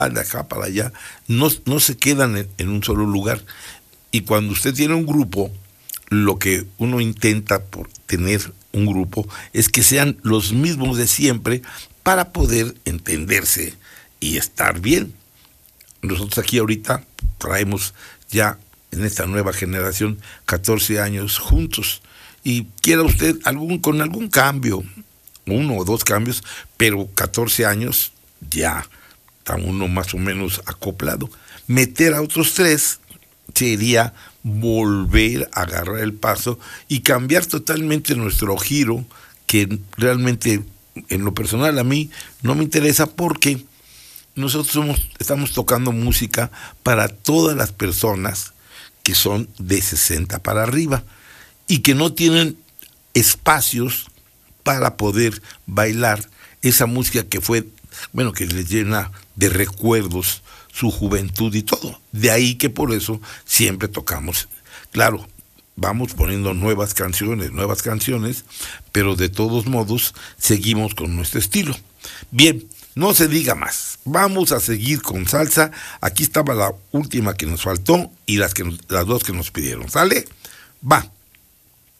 de acá para allá, no se quedan en un solo lugar. Y cuando usted tiene un grupo, lo que uno intenta por tener un grupo es que sean los mismos de siempre para poder entenderse y estar bien. Nosotros aquí ahorita traemos ya en esta nueva generación 14 años juntos y quiera usted con algún cambio, uno o dos cambios, pero 14 años ya está uno más o menos acoplado. Meter a otros tres sería volver a agarrar el paso y cambiar totalmente nuestro giro, que realmente en lo personal a mí no me interesa, porque nosotros estamos tocando música para todas las personas que son de 60 para arriba y que no tienen espacios para poder bailar esa música que fue, bueno, que les llena de recuerdos su juventud y todo. De ahí que por eso siempre tocamos. Claro, vamos poniendo nuevas canciones, pero de todos modos seguimos con nuestro estilo. Bien, no se diga más. Vamos a seguir con salsa. Aquí estaba la última que nos faltó y las dos que nos pidieron. ¿Sale? Va.